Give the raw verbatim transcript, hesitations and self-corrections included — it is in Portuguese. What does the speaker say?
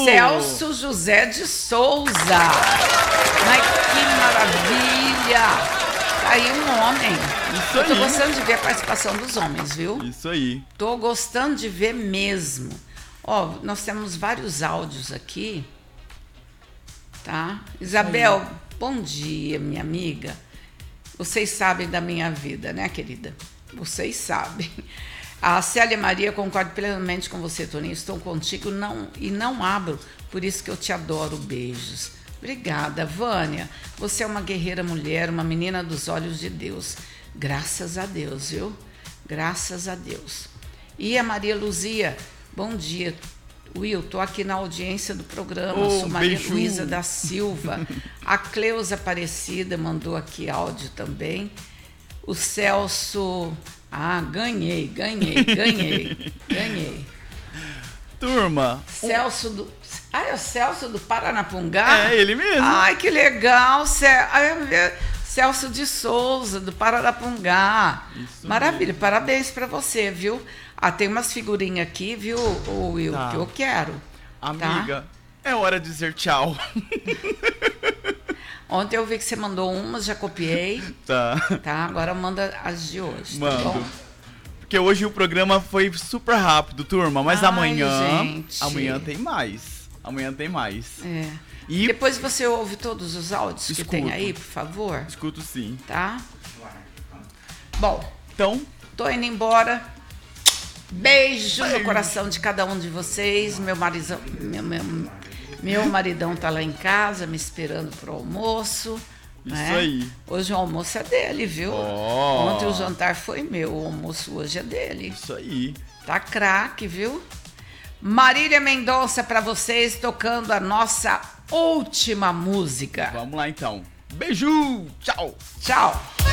Celso José de Souza. Ai, que maravilha! Tá aí um homem. Isso Eu tô aí. gostando de ver a participação dos homens, viu? Isso aí. Tô gostando de ver mesmo. Ó, nós temos vários áudios aqui, tá? Isabel, bom dia, minha amiga. Vocês sabem da minha vida, né, querida? Vocês sabem. A Célia Maria, concordo plenamente com você, Toninho. Estou contigo não, e não abro, por isso que eu te adoro. Beijos. Obrigada, Vânia. Você é uma guerreira mulher, uma menina dos olhos de Deus. Graças a Deus, viu? Graças a Deus. E a Maria Luzia, bom dia. Will, tô aqui na audiência do programa. Oh, Sou Maria beijo. Luísa da Silva. A Cleusa Aparecida mandou aqui áudio também. O Celso... Ah, ganhei, ganhei, ganhei, ganhei. Turma. Celso do... Ah, é o Celso do Paranapungá? É ele mesmo. Ai, que legal. Ce... Ai, Celso de Souza, do Paranapungá. Isso Maravilha, mesmo. parabéns pra você, viu? Ah, tem umas figurinhas aqui, viu, ô, Will, Tá. que eu quero. Amiga, é hora de dizer tchau. Ontem eu vi que você mandou umas, já copiei, Tá. tá? Agora manda as de hoje, tá Mando. bom? Porque hoje o programa foi super rápido, turma. Mas Ai, amanhã. gente. Amanhã tem mais. Amanhã tem mais. É. E Depois você ouve todos os áudios que tem Escuto. aí, por favor, escuto sim. tá? Bom, Então, tô indo embora. Beijo no coração de cada um de vocês. Meu maridão, meu, meu, meu maridão tá lá em casa me esperando pro almoço. Isso né? aí. Hoje o almoço é dele, viu? Ó. Ontem o jantar foi meu, o almoço hoje é dele. isso aí. Tá craque, viu? Marília Mendonça pra vocês, tocando a nossa última música. Vamos lá então. Beijo! Tchau! Tchau!